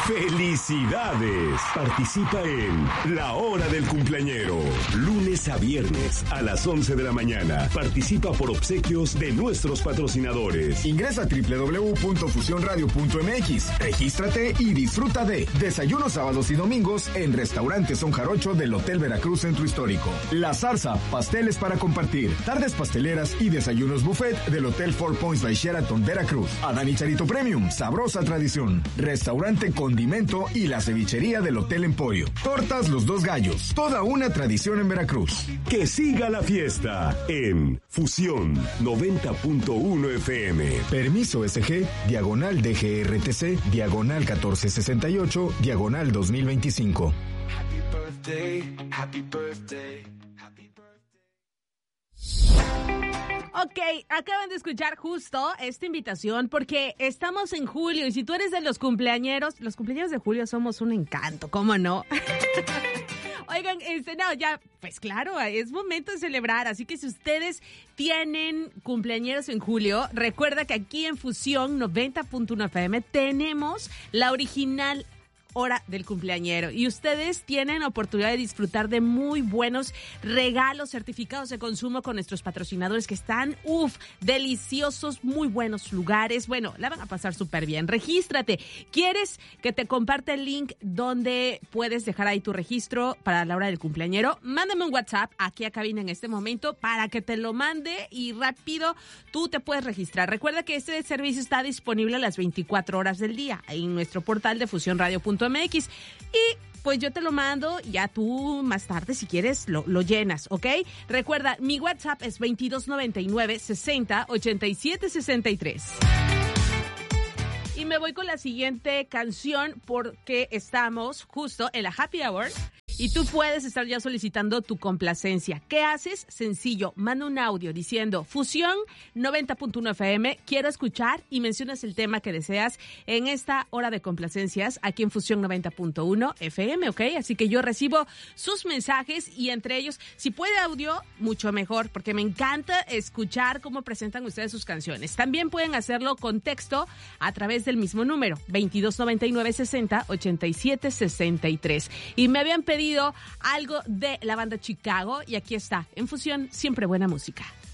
¡Felicidades! Participa en La Hora del Cumpleañero. Lunes a viernes a las 11 de la mañana. Participa por obsequios de nuestros patrocinadores. Ingresa a www.fusionradio.mx. Regístrate y disfruta de desayunos sábados y domingos en Restaurante Son Jarocho del Hotel Veracruz Centro Histórico. La Zarza, pasteles para compartir. Tardes pasteleras y desayunos buffet del Hotel Four Points by Sheraton Veracruz. Adán y Charito Premium, sabrosa tradición. Restaurante Condimento y la cevichería del Hotel Emporio. Tortas Los Dos Gallos, toda una tradición en Veracruz. Que siga la fiesta en Fusión 90.1 FM. Permiso SG, diagonal DGRTC, diagonal 1468, diagonal 2025. Happy birthday, happy birthday, happy birthday. Ok, acaban de escuchar justo esta invitación porque estamos en julio y si tú eres de los cumpleañeros de julio somos un encanto, ¿cómo no? Oigan, no, ya, pues claro, es momento de celebrar, así que si ustedes tienen cumpleañeros en julio, recuerda que aquí en Fusión 90.1 FM tenemos la original hora del cumpleañero y ustedes tienen oportunidad de disfrutar de muy buenos regalos, certificados de consumo con nuestros patrocinadores que están, deliciosos, muy buenos lugares. Bueno, la van a pasar súper bien. Regístrate. ¿Quieres que te comparte el link donde puedes dejar ahí tu registro para la hora del cumpleañero? Mándame un WhatsApp aquí a cabina en este momento para que te lo mande y rápido tú te puedes registrar. Recuerda que este servicio está disponible a las 24 horas del día en nuestro portal de fusionradio.mx y pues yo te lo mando, ya tú más tarde si quieres lo llenas, ¿ok? Recuerda, mi WhatsApp es 2299 60 87 63. Y me voy con la siguiente canción porque estamos justo en la Happy Hour y tú puedes estar ya solicitando tu complacencia. ¿Qué haces? Sencillo, manda un audio diciendo Fusión 90.1 FM, quiero escuchar y mencionas el tema que deseas en esta hora de complacencias aquí en Fusión 90.1 FM, ¿ok? Así que yo recibo sus mensajes y entre ellos, si puede audio, mucho mejor, porque me encanta escuchar cómo presentan ustedes sus canciones. También pueden hacerlo con texto a través del mismo número, 2299 60 87 63. Y me habían pedido algo de la banda Chicago y aquí está, en Fusión, siempre buena música.